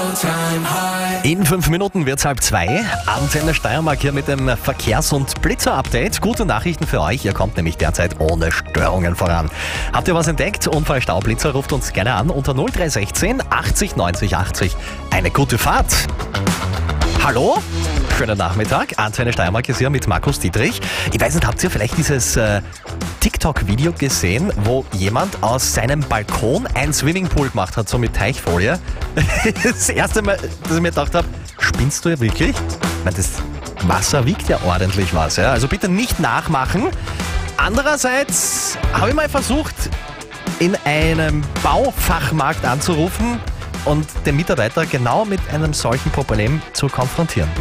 In 5 Minuten wird's 1:30. Antenne Steiermark hier mit dem Verkehrs- und Blitzer-Update. Gute Nachrichten für euch, ihr kommt nämlich derzeit ohne Störungen voran. Habt ihr was entdeckt? Unfall Staublitzer, ruft uns gerne an unter 0316 80 90 80. Eine gute Fahrt. Hallo? Schönen Nachmittag. Antenne Steiermark ist hier mit Markus Dietrich. Ich weiß nicht, habt ihr vielleicht dieses TikTok-Video gesehen, wo jemand aus seinem Balkon ein Swimmingpool gemacht hat, so mit Teichfolie? Das erste Mal, dass ich mir gedacht habe, spinnst du ja wirklich? Ich meine, das Wasser wiegt ja ordentlich was. Ja? Also bitte nicht nachmachen. Andererseits habe ich mal versucht, in einem Baufachmarkt anzurufen und den Mitarbeiter genau mit einem solchen Problem zu konfrontieren.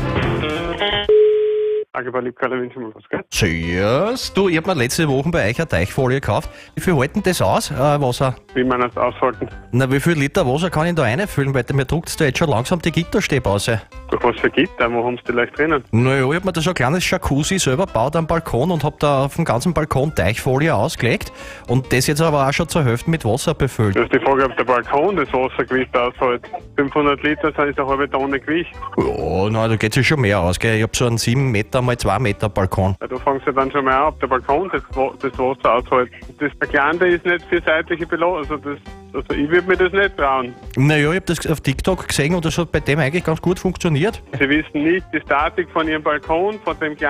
Seriös? Du, ich habe mir letzte Woche bei euch eine Teichfolie gekauft. Wie viel halten das aus, Wasser? Wie man das aushalten? Na, wie viel Liter Wasser kann ich da reinfüllen? Weil mir druckt da jetzt schon langsam die Gitterstäbe raus. Was für Gitter? Wo haben sie die leicht drinnen? Naja, ich habe mir da so ein kleines Jacuzzi selber gebaut am Balkon und habe da auf dem ganzen Balkon Teichfolie ausgelegt und das jetzt aber auch schon zur Hälfte mit Wasser befüllt. Das ist die Frage, ob der Balkon das Wassergewicht aushält. 500 Liter sind eine halbe Tonne Gewicht. Ja, na, da geht es schon mehr aus, gell? Ich habe so einen 7 Meter mal 2 Meter Balkon. Ja, da fängst du dann schon mal an, ob der Balkon das Wasser aushält. Das Kleine ist nicht für seitliche Belastung. Also ich würde mir das nicht trauen. Naja, ich habe das auf TikTok gesehen und das hat bei dem eigentlich ganz gut funktioniert. Sie wissen nicht die Statik von Ihrem Balkon, von dem kleinen